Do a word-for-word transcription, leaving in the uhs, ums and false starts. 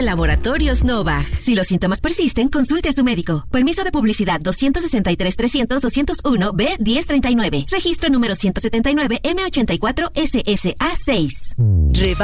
Laboratorios Novag. Si los síntomas persisten, consulte a su médico. Permiso de publicidad doscientos sesenta y tres trescientos doscientos uno B diez treinta y nueve. Registro número ciento setenta y nueve M ochenta y cuatro S S A seis.